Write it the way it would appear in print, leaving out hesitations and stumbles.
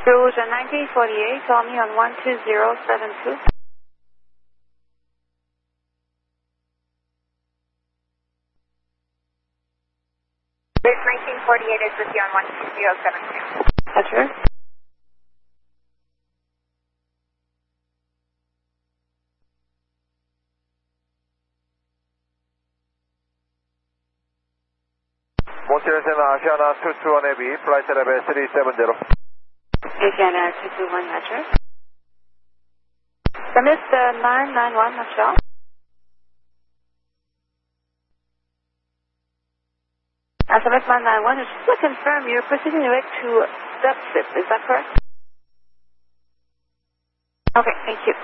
Rouge 1948, call me on 12072. Rouge 1948 is with you on 12072. Roger. Montreal Asiana 221 AB, flight level 370. Asiana 221, Roger. Summit 991, Montreal. Summit 991, just to confirm, you're proceeding direct to Dubsip, is that correct? Okay, thank you.